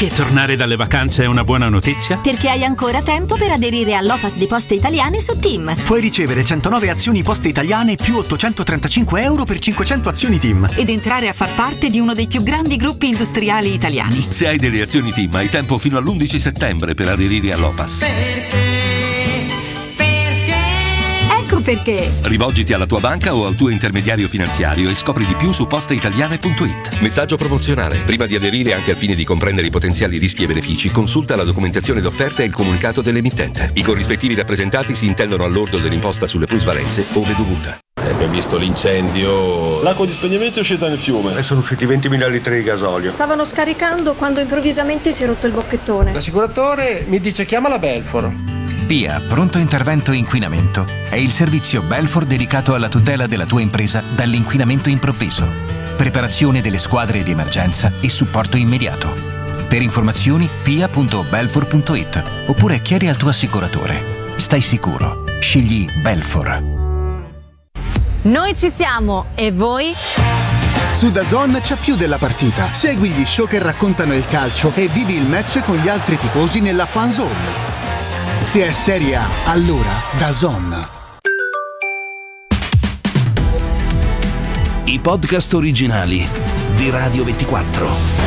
Perché tornare dalle vacanze è una buona notizia? Perché hai ancora tempo per aderire all'Opas di Poste Italiane su TIM. Puoi ricevere 109 azioni Poste Italiane più 835 euro per 500 azioni TIM. Ed entrare a far parte di uno dei più grandi gruppi industriali italiani. Se hai delle azioni TIM hai tempo fino all'11 settembre per aderire all'Opas. Ecco perché. Rivolgiti alla tua banca o al tuo intermediario finanziario e scopri di più su posteitaliane.it. Messaggio promozionale. Prima di aderire, anche al fine di comprendere i potenziali rischi e benefici, consulta la documentazione d'offerta e il comunicato dell'emittente. I corrispettivi rappresentati si intendono al lordo dell'imposta sulle plusvalenze ove dovuta. Abbiamo visto l'incendio. L'acqua di spegnimento è uscita nel fiume. Sono usciti 20.000 litri di gasolio. Stavano scaricando quando improvvisamente si è rotto il bocchettone. L'assicuratore mi dice chiama la Belfor. PIA, pronto intervento inquinamento, è il servizio Belfor dedicato alla tutela della tua impresa dall'inquinamento improvviso. Preparazione delle squadre di emergenza e supporto immediato. Per informazioni pia.belfor.it oppure chiedi al tuo assicuratore. Stai sicuro. Scegli Belfor. Noi ci siamo, e voi? Su DAZN c'è più della partita. Segui gli show che raccontano il calcio e vivi il match con gli altri tifosi nella fan zone. Se è Serie A, allora DAZN. I podcast originali di Radio 24.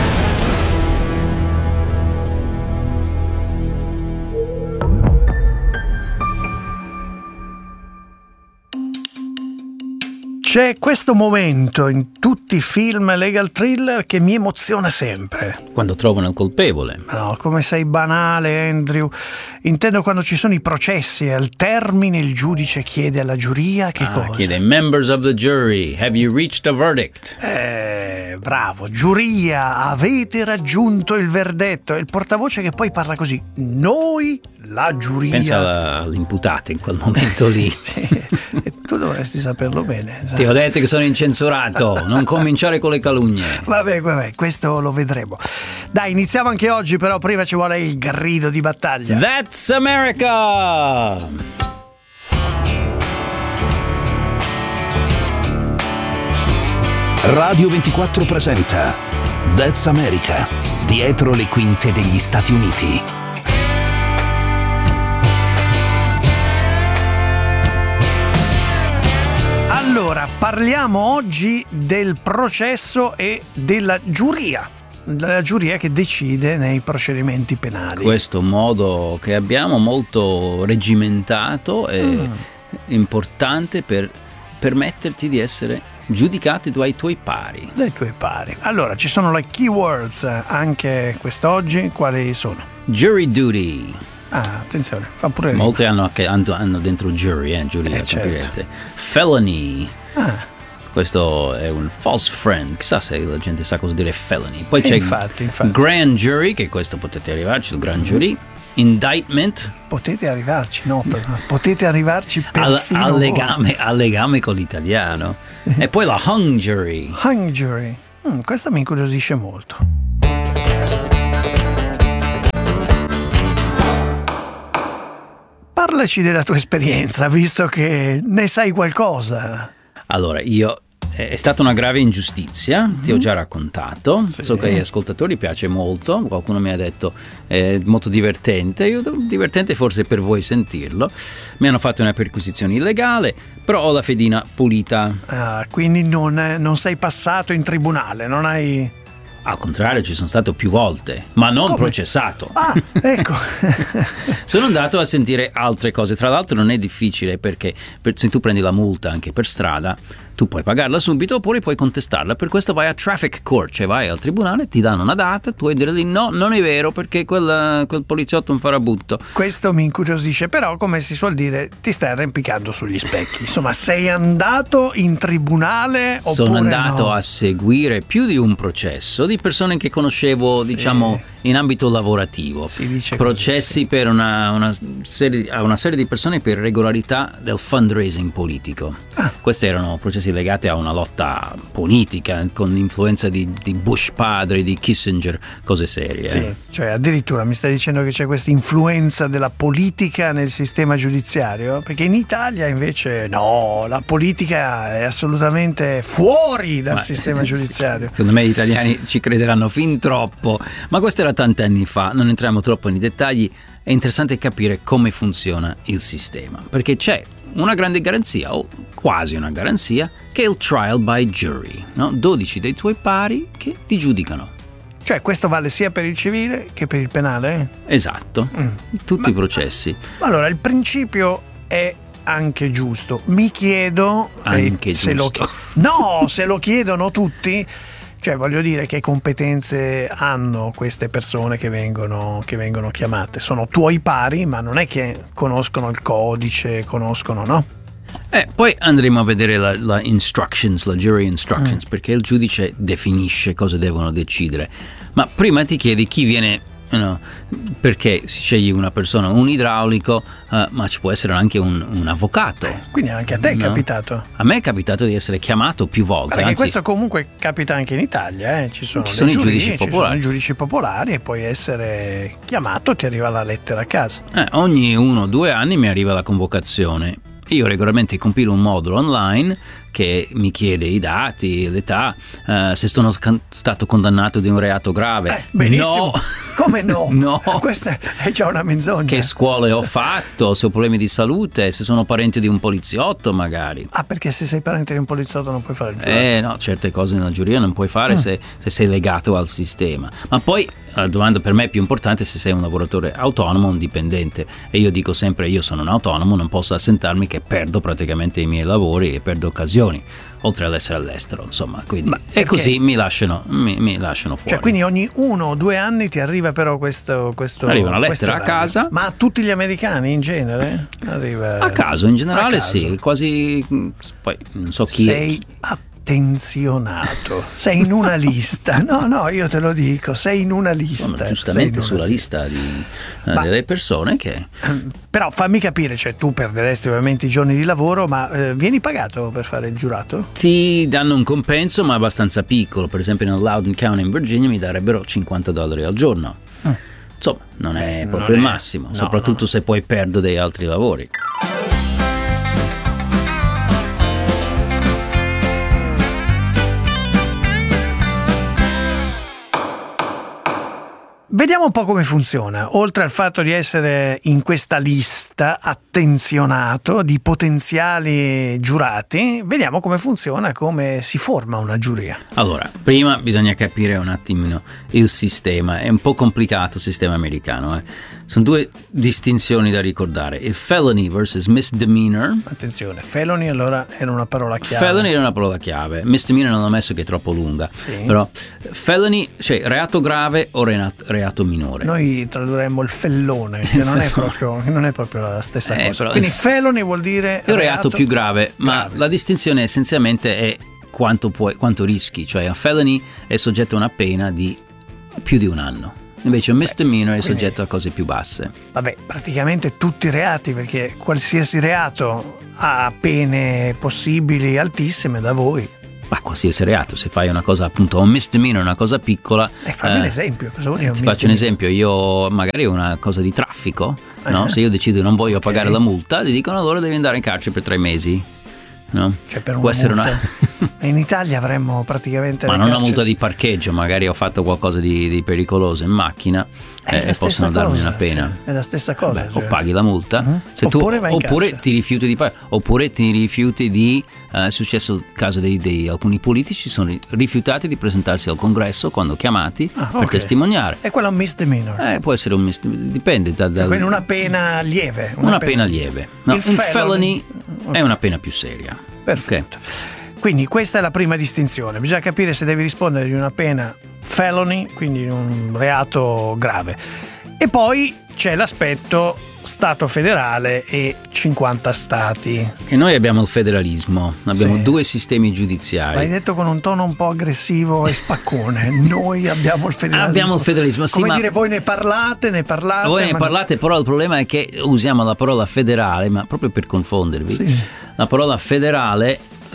C'è questo momento in tutti i film legal thriller che mi emoziona sempre. Quando trovano il colpevole. No, come sei banale, Andrew. Intendo quando ci sono i processi e al termine il giudice chiede alla giuria che cosa? Chiede: members of the jury, have you reached a verdict? Bravo, giuria, avete raggiunto il verdetto. E il portavoce che poi parla così: noi, la giuria. Pensa all'imputato in quel momento lì. Sì, e tu dovresti saperlo bene. Ti ho detto che sono incensurato, non cominciare con le calunnie. Vabbè, questo lo vedremo. Dai, iniziamo anche oggi, però prima ci vuole il grido di battaglia. That's America! Radio 24 presenta That's America, dietro le quinte degli Stati Uniti. Allora, parliamo oggi del processo e della giuria. La giuria che decide nei procedimenti penali. Questo modo che abbiamo molto regimentato è importante per permetterti di essere giudicati dai tuoi pari. Dai tuoi pari. Allora, ci sono le keywords anche quest'oggi. Quali sono? Jury duty. Attenzione, fa pure molti hanno dentro giuria, certo. Felony. Questo è un false friend. Chissà se la gente sa cosa dire felony. Poi c'è infatti. grand jury, che questo potete arrivarci, il grand jury. Indictment. Potete arrivarci, no? Potete arrivarci perfino al legame con l'italiano. E poi la hung jury. Hung jury. Questo mi incuriosisce molto. Parlaci della tua esperienza, visto che ne sai qualcosa. Allora, è stata una grave ingiustizia, ti ho già raccontato, sì. So che agli ascoltatori piace molto, qualcuno mi ha detto è molto divertente, divertente forse per voi sentirlo. Mi hanno fatto una perquisizione illegale, però ho la fedina pulita. Quindi non sei passato in tribunale, non hai... Al contrario, ci sono stato più volte, ma non processato. Ecco. Sono andato a sentire altre cose. Tra l'altro non è difficile, perché se tu prendi la multa anche per strada, tu puoi pagarla subito oppure puoi contestarla. Per questo vai a traffic court, cioè vai al tribunale, ti danno una data, tu puoi dire lì no, non è vero, perché quel poliziotto è un farabutto. Questo mi incuriosisce, però come si suol dire, ti stai arrampicando sugli specchi. Insomma, sei andato in tribunale oppure sono andato no? A seguire più di un processo di persone che conoscevo, diciamo, in ambito lavorativo. Si dice processi così, per una serie di persone per irregolarità del fundraising politico. Questi erano processi quasi legate a una lotta politica con influenza di Bush padre, di Kissinger, cose serie. Sì, cioè addirittura mi stai dicendo che c'è questa influenza della politica nel sistema giudiziario? Perché in Italia invece no, la politica è assolutamente fuori dal sistema giudiziario. Secondo me gli italiani ci crederanno fin troppo, ma questo era tanti anni fa, non entriamo troppo nei dettagli. È interessante capire come funziona il sistema, perché c'è una grande garanzia, o quasi una garanzia, che è il trial by jury, no? 12 dei tuoi pari che ti giudicano. Cioè questo vale sia per il civile che per il penale? Esatto, tutti i processi. Allora, il principio è anche giusto. Mi chiedo anche giusto. Se lo chiedono tutti. Cioè, voglio dire, che competenze hanno queste persone che vengono chiamate? Sono tuoi pari, ma non è che conoscono il codice, no? Poi andremo a vedere la instructions, la jury instructions, perché il giudice definisce cosa devono decidere. Ma prima ti chiedi chi viene. No, perché scegli una persona, un idraulico, ma ci può essere anche un avvocato. Quindi anche a te è capitato? A me è capitato di essere chiamato più volte. Perché questo comunque capita anche in Italia, ci sono i giudici popolari. Ci sono i giudici popolari e puoi essere chiamato, ti arriva la lettera a casa. Ogni 1 o 2 anni mi arriva la convocazione. Io regolarmente compilo un modulo online che mi chiede i dati, l'età, se sono stato condannato di un reato grave. Benissimo. No. Come no? No. Questa è già una menzogna. Che scuole ho fatto, se ho problemi di salute, se sono parente di un poliziotto magari. Perché se sei parente di un poliziotto non puoi fare il giurato? No, certe cose nella giuria non puoi fare se sei legato al sistema. Ma poi la domanda per me più importante è se sei un lavoratore autonomo o un dipendente. E io dico sempre, io sono un autonomo, non posso assentarmi che perdo praticamente i miei lavori e perdo occasioni, oltre ad essere all'estero, insomma, quindi e così mi lasciano fuori. Cioè, quindi ogni 1 o 2 anni ti arriva però questo arriva una lettera a casa. Ma a tutti gli americani in genere? Arriva a caso, in generale sì, quasi. Poi non so chi sei attenzionato, sei in una lista. No, io te lo dico, sei in una lista. Sono giustamente sulla lista delle persone che. Però fammi capire, cioè tu perderesti ovviamente i giorni di lavoro, ma vieni pagato per fare il giurato? Ti danno un compenso, ma abbastanza piccolo. Per esempio nel Loudoun County in Virginia mi darebbero $50 al giorno. Insomma, non è proprio il massimo, soprattutto se poi perdo dei altri lavori. Vediamo un po' come funziona. Oltre al fatto di essere in questa lista attenzionato di potenziali giurati, vediamo come funziona, come si forma una giuria. Allora, prima bisogna capire un attimino il sistema. È un po' complicato il sistema americano. Sono 2 distinzioni da ricordare: il felony versus misdemeanor. Attenzione, felony allora era una parola chiave. Felony era una parola chiave. Misdemeanor non l'ho messo che è troppo lunga. Sì. Però felony, cioè reato grave o reato minore. Noi tradurremmo il fellone, che non è proprio la stessa cosa. Però quindi felony vuol dire il reato più grave, ma la distinzione essenzialmente è quanto rischi. Cioè un felony è soggetto a una pena di più di 1 anno. Invece un misdemeanor è soggetto a cose più basse. Vabbè, praticamente tutti i reati, perché qualsiasi reato ha pene possibili altissime da voi. Ma qualsiasi reato, se fai una cosa appunto un misdemeanor, una cosa piccola. Fammi un esempio, cosa vuol dire? Ti faccio un esempio, io magari una cosa di traffico, no? Se io decido non voglio pagare la multa, ti dicono allora devi andare in carcere per 3 mesi. No? Cioè per una multa. In Italia avremmo praticamente. Ma non una multa di parcheggio, magari ho fatto qualcosa di pericoloso in macchina e possono darmi una pena. Cioè, è la stessa cosa. O paghi la multa, oppure ti rifiuti di pagare, oppure ti rifiuti di. È successo il caso di alcuni politici, sono rifiutati di presentarsi al congresso quando chiamati per testimoniare. E quello è un misdemeanor? Può essere un misdemeanor, dipende quindi una pena lieve. Una pena lieve. No, un felony è una pena più seria. Perfetto. Quindi questa è la prima distinzione. Bisogna capire se devi rispondere di una pena felony, quindi un reato grave. E poi c'è l'aspetto Stato federale e 50 stati. E noi abbiamo il federalismo, abbiamo 2 sistemi giudiziari. L'hai detto con un tono un po' aggressivo e spaccone. Noi abbiamo il federalismo. Abbiamo il federalismo, sì. Come dire, voi ne parlate. Voi ne parlate, però il problema è che usiamo la parola federale, ma proprio per confondervi. Sì. La parola federale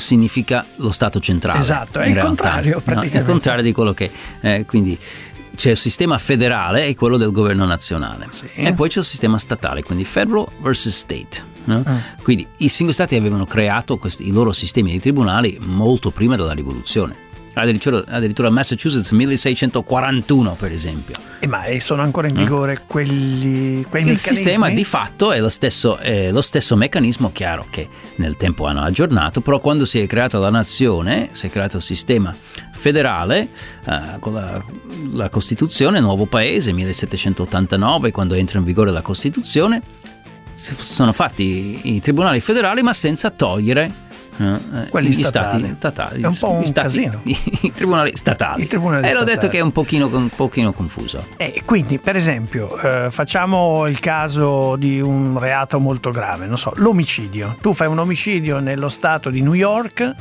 significa lo Stato centrale. Esatto, è il contrario praticamente. È il contrario di quello che quindi c'è il sistema federale e quello del governo nazionale, sì. E poi c'è il sistema statale, quindi federal versus state, no? Quindi i singoli stati avevano creato i loro sistemi di tribunali molto prima della rivoluzione. Addirittura Massachusetts 1641 per esempio. Ma sono ancora in vigore quei meccanismi? Il sistema di fatto è lo stesso meccanismo, chiaro che nel tempo hanno aggiornato, però quando si è creata la nazione, si è creato il sistema federale con la Costituzione, nuovo paese, 1789, quando entra in vigore la Costituzione, sono fatti i tribunali federali ma senza togliere quelli statali. È un po' un casino. I tribunali statali. L'ho detto che è un pochino confuso. Quindi, per esempio, facciamo il caso di un reato molto grave, non so, l'omicidio. Tu fai un omicidio nello stato di New York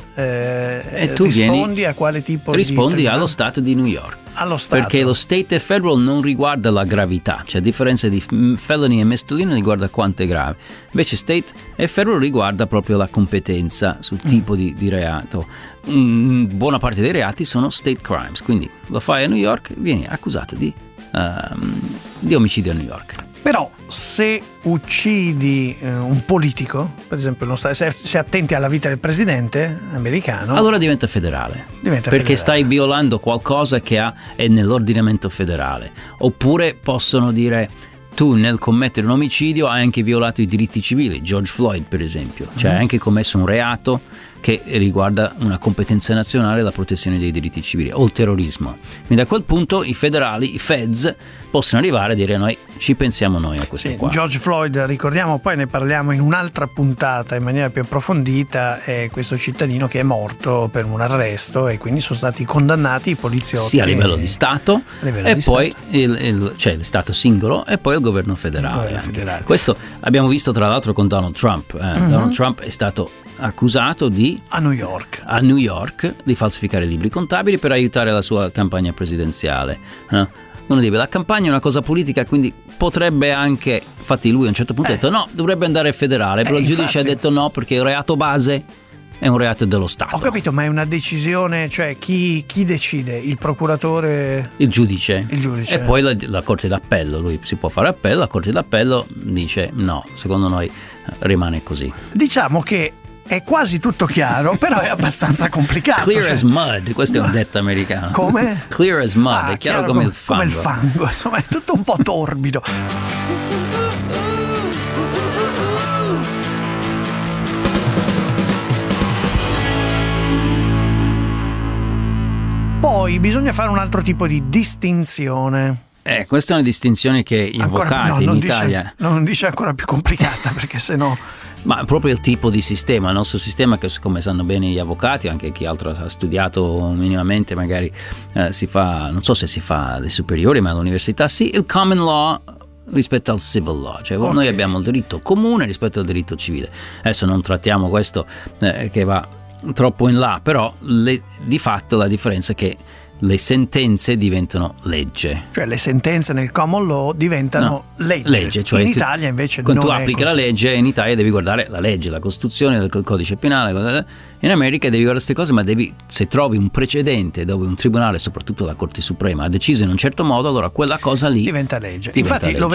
e tu rispondi a quale tipo rispondi allo stato di New York. Allo stato. Perché lo state e federal non riguarda la gravità, cioè a differenza di felony e misdemeanor riguarda quanto è grave, invece state e federal riguarda proprio la competenza sul tipo di reato. Buona parte dei reati sono state crimes, quindi lo fai a New York, vieni accusato di omicidio a New York. Però se uccidi un politico, per esempio, se attenti alla vita del presidente americano, allora diventa federale. Perché stai violando qualcosa che è nell'ordinamento federale. Oppure possono dire: tu nel commettere un omicidio hai anche violato i diritti civili. George Floyd per esempio, cioè hai anche commesso un reato che riguarda una competenza nazionale, la protezione dei diritti civili o il terrorismo. Quindi a quel punto i federali, i feds, possono arrivare a dire: noi ci pensiamo noi a questo qua. George Floyd, ricordiamo, poi ne parliamo in un'altra puntata in maniera più approfondita, è questo cittadino che è morto per un arresto e quindi sono stati condannati i poliziotti. Sì, a livello di Stato poi c'è il Stato singolo e poi il governo federale. Questo abbiamo visto tra l'altro con Donald Trump. Donald Trump è stato accusato a New York di falsificare libri contabili per aiutare la sua campagna presidenziale. Uno dice: la campagna è una cosa politica, quindi potrebbe anche, infatti lui a un certo punto ha detto no, dovrebbe andare federale, però il giudice ha detto no, perché il reato base è un reato dello Stato. Ho capito, ma è una decisione, cioè chi decide? Il procuratore? Il giudice. E poi la Corte d'Appello, lui si può fare appello, la Corte d'Appello dice no, secondo noi rimane così. Diciamo che è quasi tutto chiaro, però è abbastanza complicato. Clear as mud, questo è un detto americano. Come? Clear as mud, è chiaro come il fango. Come il fango, insomma è tutto un po' torbido. Poi bisogna fare un altro tipo di distinzione. Questa è una distinzione che gli avvocati in Italia... Non dice ancora più complicata, perché sennò... Ma proprio il tipo di sistema, il nostro sistema, che come sanno bene gli avvocati, anche chi altro ha studiato minimamente, magari si fa, non so se si fa alle superiori, ma all'università sì, il common law rispetto al civil law, cioè noi abbiamo il diritto comune rispetto al diritto civile. Adesso non trattiamo questo che va troppo in là, però di fatto la differenza è che le sentenze diventano legge. Cioè le sentenze nel common law diventano legge. Cioè in Italia invece quando non tu applichi la legge, in Italia devi guardare la legge, la Costituzione, il codice penale. In America devi guardare queste cose, ma se trovi un precedente dove un tribunale, soprattutto la Corte Suprema, ha deciso in un certo modo, allora quella cosa lì diventa legge. Diventa Infatti legge.